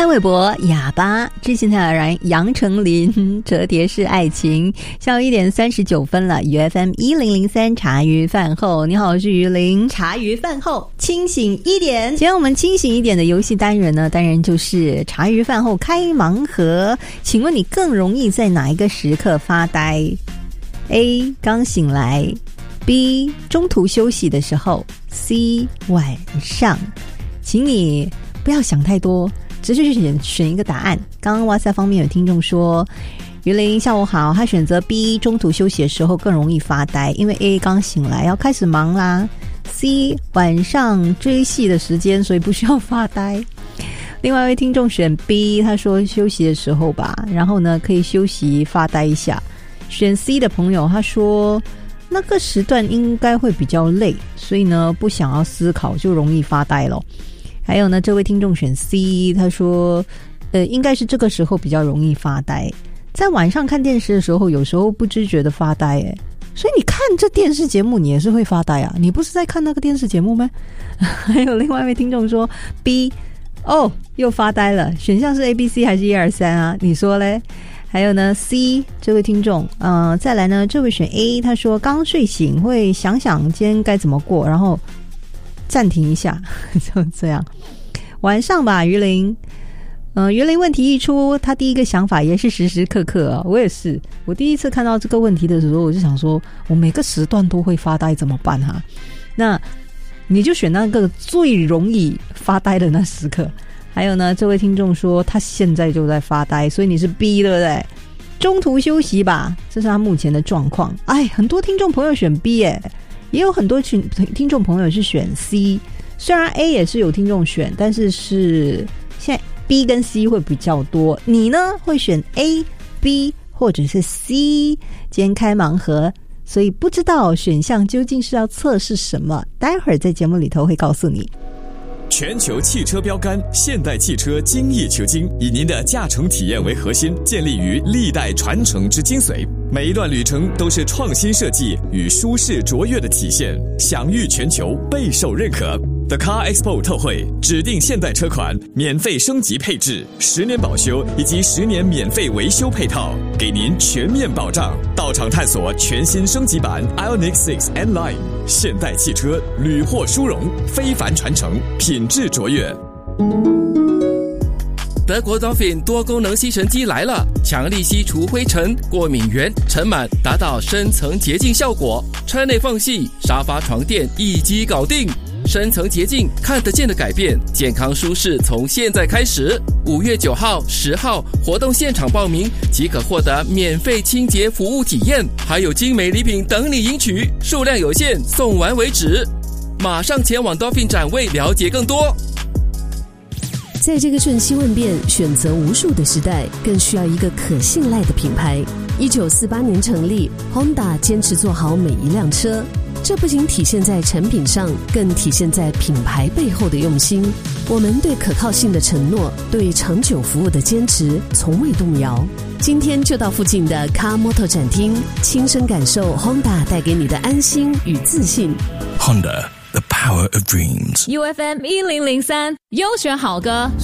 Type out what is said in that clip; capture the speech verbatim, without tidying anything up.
潘玮柏哑巴，知心太然杨丞琳折叠式爱情。下午一点三十九分了 ，U F M 一零零三茶余饭后，你好，我是于林。茶余饭后清醒一点，今天我们清醒一点的游戏单元呢，当然就是茶余饭后开盲盒。请问你更容易在哪一个时刻发呆 ？A. 刚醒来 ，B. 中途休息的时候 ，C. 晚上。请你不要想太多。直接选选一个答案。刚刚哇塞方面有听众说，于林下午好，他选择 B， 中途休息的时候更容易发呆，因为 A 刚醒来要开始忙啦。C 晚上追戏的时间，所以不需要发呆。另外一位听众选 B， 他说休息的时候吧，然后呢可以休息发呆一下。选 C 的朋友他说那个时段应该会比较累，所以呢不想要思考就容易发呆咯。还有呢，这位听众选 C， 他说呃，应该是这个时候比较容易发呆，在晚上看电视的时候有时候不知觉的发呆耶。所以你看这电视节目你也是会发呆啊，你不是在看那个电视节目吗？还有另外一位听众说 B， 哦又发呆了，选项是 A B C 还是一二三啊，你说嘞？还有呢 C 这位听众呃，再来呢这位选 A， 他说刚睡醒会想想今天该怎么过，然后暂停一下就这样。晚上吧于林呃，于林问题一出，他第一个想法也是时时刻刻啊。我也是，我第一次看到这个问题的时候我就想说我每个时段都会发呆怎么办哈？那你就选那个最容易发呆的那时刻。还有呢这位听众说他现在就在发呆，所以你是 B 对不对？中途休息吧，这是他目前的状况。哎，很多听众朋友选 B 耶，也有很多群听众朋友是选 C， 虽然 A 也是有听众选，但是是现在 B 跟 C 会比较多。你呢会选 A、B 或者是 C？ 今天开盲盒，所以不知道选项究竟是要测试什么，待会儿在节目里头会告诉你。 全球汽车标杆现代汽车精益求精，以您的驾乘体验为核心，建立于历代传承之精髓。每一段旅程都是创新设计与舒适卓越的体现，享誉全球，备受认可。The Car Expo 特惠，指定现代车款免费升级配置，十年保修以及十年免费维修配套，给您全面保障。到场探索全新升级版 Ioniq 六 N-Line， 现代汽车屡获殊荣，非凡传承，品质卓越。 德国 Dolphin 多功能吸尘机来了，强力吸除灰尘、过敏源、尘螨，达到深层洁净效果。车内缝隙、沙发、床垫一击搞定，深层洁净看得见的改变，健康舒适从现在开始。五月九号、十号活动现场报名即可获得免费清洁服务体验，还有精美礼品等你赢取，数量有限，送完为止。马上前往 Dolphin 展位了解更多。 在这个瞬息万变、选择无数的时代，更需要一个可信赖的品牌。一九四八年成立 ，Honda 坚持做好每一辆车，这不仅体现在产品上，更体现在品牌背后的用心。我们对可靠性的承诺，对长久服务的坚持，从未动摇。今天就到附近的 Car Motor 展厅，亲身感受 Honda 带给你的安心与自信。 Honda，the power of dreams。 U F M 一零零三优选好歌。